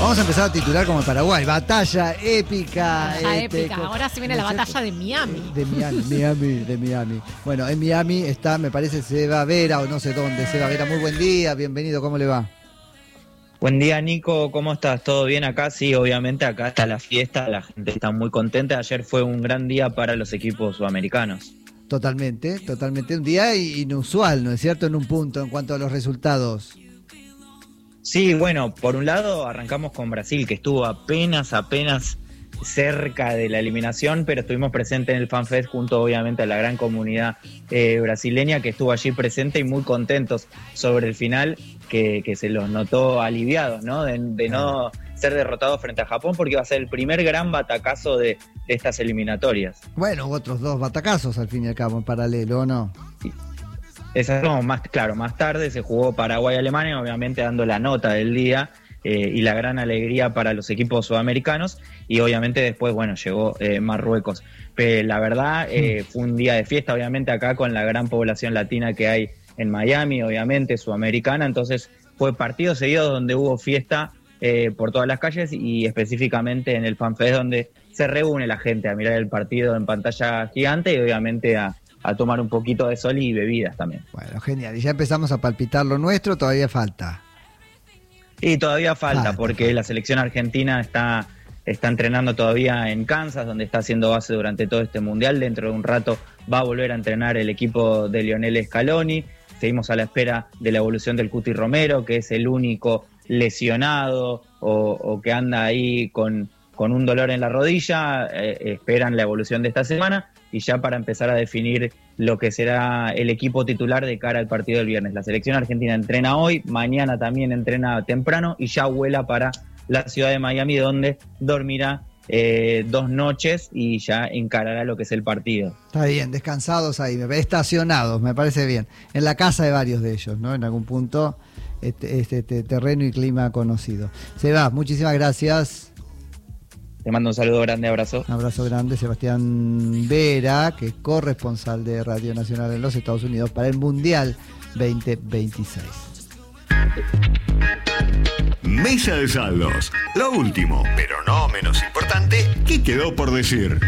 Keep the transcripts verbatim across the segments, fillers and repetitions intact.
Vamos a empezar a titular como Paraguay. Batalla épica. Batalla este, épica. con, Ahora sí viene la batalla de Miami. De Miami, Miami, de Miami. Bueno, en Miami está, me parece, Seba Vera o no sé dónde. Seba Vera, muy buen día, bienvenido, ¿cómo le va? Buen día, Nico, ¿cómo estás? ¿Todo bien acá? Sí, obviamente acá está la fiesta, la gente está muy contenta. Ayer fue un gran día para los equipos sudamericanos. Totalmente, totalmente. Un día inusual, ¿no es cierto? En un punto, en cuanto a los resultados. Sí, bueno, por un lado arrancamos con Brasil, que estuvo apenas, apenas cerca de la eliminación, pero estuvimos presentes en el FanFest junto obviamente a la gran comunidad eh, brasileña que estuvo allí presente y muy contentos sobre el final, que, que se los notó aliviados, ¿no? De, de no ser derrotados frente a Japón, porque iba a ser el primer gran batacazo de, de estas eliminatorias. Bueno, otros dos batacazos al fin y al cabo en paralelo, ¿o no? Sí. Esa, no, más claro, más tarde se jugó Paraguay-Alemania, obviamente dando la nota del día eh, y la gran alegría para los equipos sudamericanos, y obviamente después, bueno, llegó eh, Marruecos. Pero la verdad, eh, fue un día de fiesta, obviamente acá con la gran población latina que hay en Miami, obviamente sudamericana, entonces fue partido seguido donde hubo fiesta eh, por todas las calles y específicamente en el FanFest donde se reúne la gente a mirar el partido en pantalla gigante y obviamente a a tomar un poquito de sol y bebidas también. Bueno, genial. Y ya empezamos a palpitar lo nuestro, todavía falta. Y todavía falta, falta porque falta. la selección argentina está, está entrenando todavía en Kansas, donde está haciendo base durante todo este mundial. Dentro de un rato va a volver a entrenar el equipo de Lionel Scaloni. Seguimos a la espera de la evolución del Cuti Romero, que es el único lesionado o, o que anda ahí con, con un dolor en la rodilla. Eh, esperan la evolución de esta semana. Y ya para empezar a definir lo que será el equipo titular de cara al partido del viernes. La selección argentina entrena hoy, mañana también entrena temprano y ya vuela para la ciudad de Miami, donde dormirá eh, dos noches y ya encarará lo que es el partido. Está bien, descansados ahí, estacionados, me parece bien. En la casa de varios de ellos, ¿no? En algún punto, este, este, este terreno y clima conocido. Seba, muchísimas gracias. Te mando un saludo grande, abrazo. Un abrazo grande, Sebastián Vera, que es corresponsal de Radio Nacional en los Estados Unidos para el Mundial veinte veintiséis. Mesa de saldos. Lo último, pero no menos importante, ¿qué quedó por decir?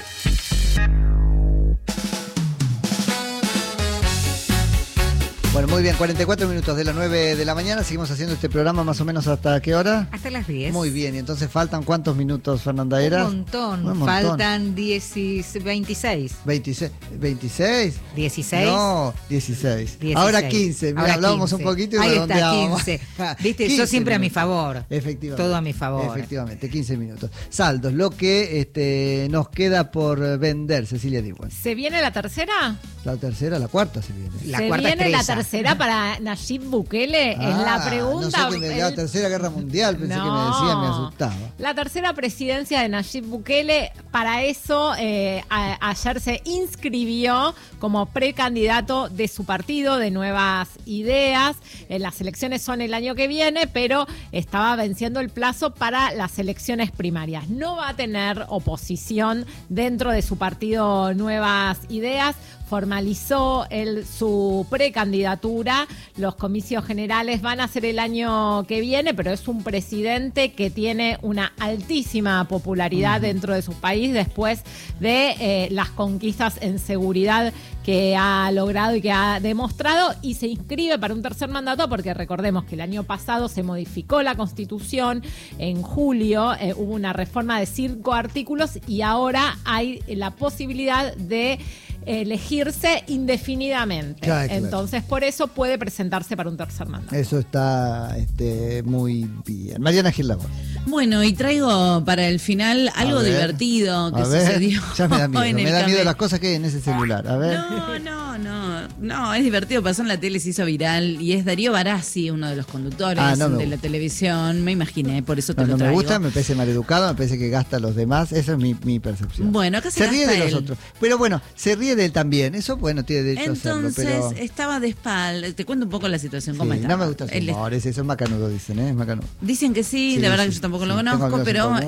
Bueno, muy bien, cuarenta y cuatro minutos de las nueve de la mañana. Seguimos haciendo este programa más o menos hasta qué hora. Hasta las diez. Muy bien, y entonces faltan ¿cuántos minutos, Fernanda Era? Un montón, Un montón. faltan diez, veintiséis. veintiséis. ¿veintiséis? dieciséis. No, dieciséis. dieciséis. Ahora quince. Mira, Ahora hablábamos quince. un poquito y ahí está, redondeábamos. quince. Viste, quince yo siempre minutos. a mi favor. Efectivamente. Todo a mi favor. Efectivamente, quince minutos. Saldos, lo que este, nos queda por vender, Cecilia Diwan. ¿Se viene la tercera? La tercera, la cuarta se viene. La ¿Se cuarta viene la estrella. tercera para Nayib Bukele? Es Ah, la pregunta. No sé que me, la El- tercera guerra mundial, pensé No. que me decía, me asustaba. La tercera presidencia de Nayib Bukele, para eso eh, a- ayer se inscribió como precandidato de su partido, de Nuevas Ideas. Eh, las elecciones son el año que viene, pero estaba venciendo el plazo para las elecciones primarias. No va a tener oposición dentro de su partido Nuevas Ideas. Formalizó el, su precandidatura. Los comicios generales van a ser el año que viene, pero es un presidente que tiene una altísima popularidad uh-huh. dentro de su país después de eh, las conquistas en seguridad que ha logrado y que ha demostrado, y se inscribe para un tercer mandato porque recordemos que el año pasado se modificó la Constitución, en julio eh, hubo una reforma de cinco artículos y ahora hay la posibilidad de elegirse indefinidamente. Claro, claro. Entonces, por eso puede presentarse para un tercer mandato. Eso está este, muy bien. Mariana Gil Labor. Bueno, y traigo para el final algo divertido que a ver, sucedió. Ya me da miedo, me da miedo camino. las cosas que hay en ese celular. A ver. No, no, no. No, es divertido, pasó en la tele, se hizo viral y es Darío Barassi, uno de los conductores ah, no de la televisión. Me imaginé, por eso te no, lo no traigo. me gusta, me parece maleducado, me parece que gasta a los demás. Esa es mi, mi percepción. Bueno, acá se, se ríe de él. los otros. Pero bueno, se ríe de él también. Eso, bueno, tiene derecho Entonces, a hacerlo. Pero... estaba de espalda. Te cuento un poco la situación, cómo sí, estaba. no me gusta su humor, eso es macanudo, dicen, ¿eh? Es macanudo. Dicen que sí, sí la verdad sí, que yo tampoco sí, lo conozco, pero común,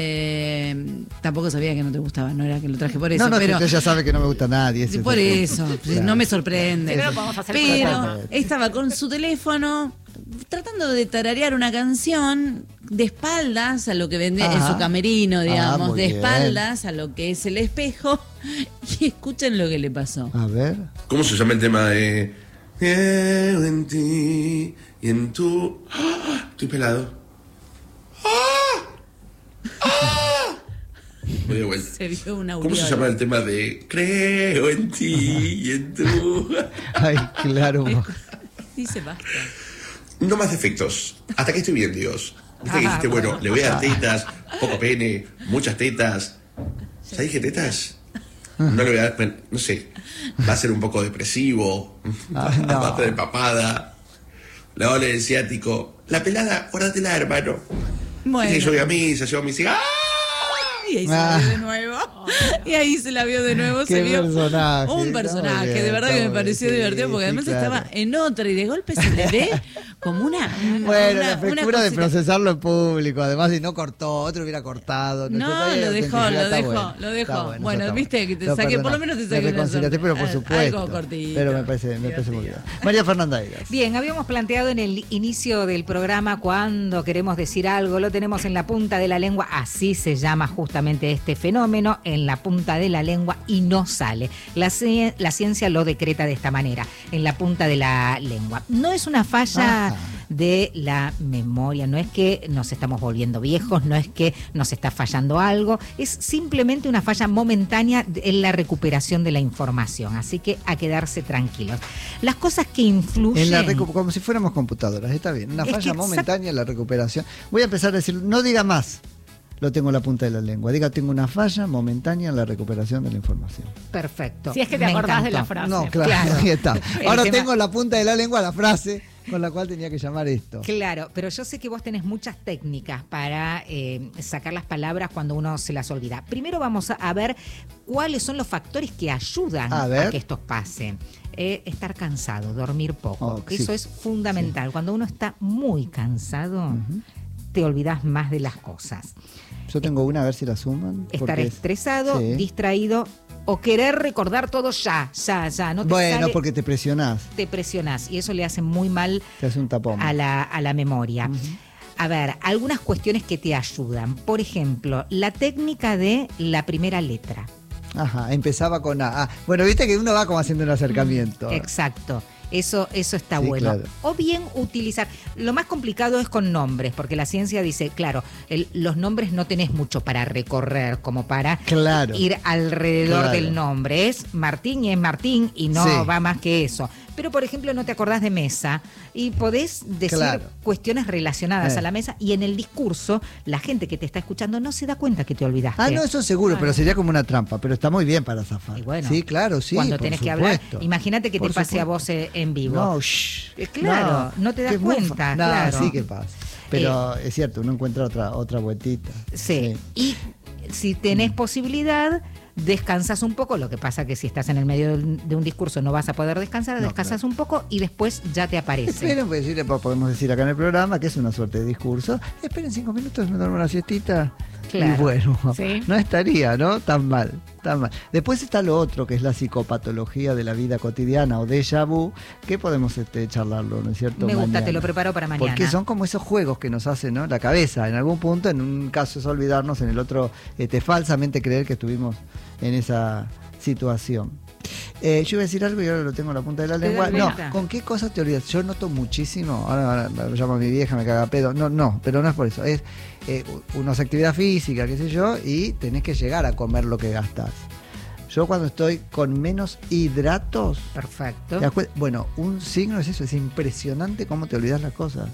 eh, sí. tampoco sabía que no te gustaba, no era que lo traje por eso. No, no, pero usted ya sabe que no me gusta a nadie. Ese por eso, claro. No me sorprende. Pero, pero estaba con su teléfono tratando de tararear una canción de espaldas a lo que vende en Ajá. su camerino, digamos, muy de bien. espaldas a lo que es el espejo. Y escuchen lo que le pasó. A ver. ¿Cómo se llama el tema de Creo en ti y en tu... ¡Ah! Estoy pelado. ¡Ah! ¡Ah! Voy de vuelta. Se vio una ¿Cómo se aureola. llama el tema de Creo en ti y en tu... Ay, claro. Dice basta. No más defectos. Hasta que estoy bien, Dios. Viste que dijiste, bueno, le voy a dar tetas, poco pene, muchas tetas. ¿Ya dije tetas? No le voy a dar, bueno, no sé. Va a ser un poco depresivo. Ah, no. Aparte de papada. La ola del ciático. La pelada, guárdatela, hermano. Bueno. Y yo voy a misa, yo a misa. ¡Ah! Y ahí se la vio de nuevo. Y ahí se la vio de nuevo. Qué se vio personaje, un está personaje. muy bien, de verdad está que me muy pareció bien, divertido sí, porque sí, además claro. estaba en otra y de golpe se le ve como una. Bueno, una- la una frescura de cosita. procesarlo en público, además si no cortó, otro hubiera cortado. No, está bien, lo la dejó, autenticidad lo está dejó, bueno, lo está dejó. bueno, Bueno, está viste que te Lo saqué, por perdonás. lo menos te Me saqué una reconciliaste, pero por sonrisa. supuesto. Algo cortito. Pero me parece, me parece muy bien. María Fernanda Egas. Bien, habíamos planteado en el inicio del programa cuando queremos decir algo, lo tenemos en la punta de la lengua, así se llama justamente este fenómeno, en la punta de la lengua y no sale. La, ci- la ciencia lo decreta de esta manera, en la punta de la lengua. No es una falla Ajá. de la memoria, no es que nos estamos volviendo viejos, no es que nos está fallando algo, es simplemente una falla momentánea en la recuperación de la información, así que a quedarse tranquilos. Las cosas que influyen... En la recu- como si fuéramos computadoras, está bien. Una Es falla que exact- momentánea en la recuperación. Voy a empezar a decir, no diga más, lo tengo en la punta de la lengua. Diga, tengo una falla momentánea en la recuperación de la información. Perfecto. Si es que te Me acordás de encantó. la frase. No, claro, Claro. ahí está. El Ahora tema- tengo en la punta de la lengua la frase con la cual tenía que llamar esto. Claro, pero yo sé que vos tenés muchas técnicas para eh, sacar las palabras cuando uno se las olvida. Primero vamos a, a ver cuáles son los factores que ayudan A a, ver. que esto pase. Eh, estar cansado, dormir poco. Oh, sí. Eso es fundamental. Cuando uno está muy cansado, te olvidas más de las cosas. Yo tengo una, a ver si la suman. Estar porque es- estresado, Sí. distraído o querer recordar todo ya, ya, ya. No te Bueno, sale, porque te presionás, te presionás y eso le hace muy mal te hace un tapón. a la, a la memoria. A ver, algunas cuestiones que te ayudan. Por ejemplo, la técnica de la primera letra. Ajá, empezaba con A. Ah, bueno, viste que uno va como haciendo un acercamiento. Exacto. Eso, eso está Sí, bueno. claro. O bien utilizar. Lo más complicado es con nombres, porque la ciencia dice, claro, el- los nombres no tenés mucho para recorrer, como para Claro. ir alrededor Claro. del nombre. Es Martín y es Martín y no Sí. va más que eso. Pero, por ejemplo, no te acordás de mesa y podés decir Claro. cuestiones relacionadas Eh. a la mesa y en el discurso la gente que te está escuchando no se da cuenta que te olvidaste. Ah, no, eso seguro, pero sería como una trampa, pero está muy bien para zafar. Y bueno, sí, claro, sí. cuando por tenés que hablar, supuesto. imagínate que Por te pase a supuesto. vos eh, en vivo. No, shh. Eh, claro, no te das que es muy fa- cuenta, No, claro. sí que pasa. Pero es cierto, uno encuentra otra otra vueltita. Sí. Y si tenés posibilidad, descansas un poco. Lo que pasa que si estás en el medio de un discurso no vas a poder descansar, No, descansas claro. un poco y después ya te aparece. Pero pues, decirle, podemos decir acá en el programa que es una suerte de discurso. Esperen cinco minutos, me duermo una siestita. Claro. Y bueno, Sí. no estaría, ¿no? Tan mal, tan mal. Después está lo otro, que es la psicopatología de la vida cotidiana o déjà vu, que podemos este, charlarlo, ¿no es cierto? Me gusta, Mañana. te lo preparo para mañana. Porque son como esos juegos que nos hacen, ¿no? La cabeza, en algún punto, en un caso es olvidarnos, en el otro este, falsamente creer que estuvimos en esa situación. Eh, yo iba a decir algo y ahora lo tengo en la punta de la Te da lengua. No, vuelta. ¿con qué cosas te olvidas? Yo noto muchísimo, ahora, ahora me llamo a mi vieja, me caga pedo. No, no, pero no es por eso. Es eh, una actividad física, qué sé yo, y tenés que llegar a comer lo que gastás. Yo cuando estoy con menos hidratos, Perfecto. ¿te das cuenta? Bueno, un signo es eso, es impresionante cómo te olvidas las cosas.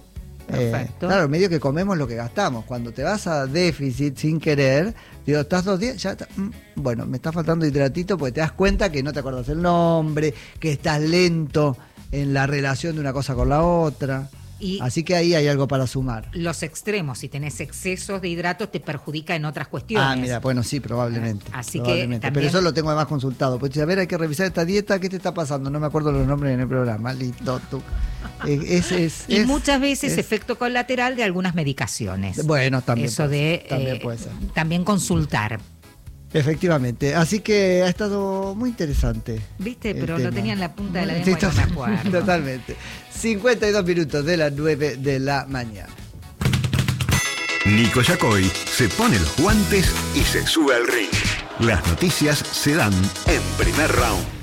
Eh, Perfecto. claro, medio que comemos lo que gastamos. Cuando te vas a déficit sin querer, digo, estás dos días, ya está, mm, bueno, me está faltando hidratito porque te das cuenta que no te acuerdas el nombre, que estás lento en la relación de una cosa con la otra. Y Así que ahí hay algo para sumar. los extremos, si tenés excesos de hidratos, te perjudica en otras cuestiones. Ah, mira, bueno, sí, probablemente. Así que probablemente. también- Pero eso lo tengo además consultado. Pues, a ver, hay que revisar esta dieta, ¿qué te está pasando? No me acuerdo los nombres en el programa. Listo, tú. Eh, es, es, Y es- muchas veces es- efecto colateral de algunas medicaciones. Bueno, también Eso puede de ser, también eh, puede ser. también consultar. Efectivamente, así que ha estado muy interesante. Viste, el pero tema. lo tenía en la punta de la Sí, lengua y no me to- acuerdo. Totalmente. cincuenta y dos minutos de las nueve de la mañana. Nico Yacoy se pone los guantes y se sube al ring. Las noticias se dan en Primer Round.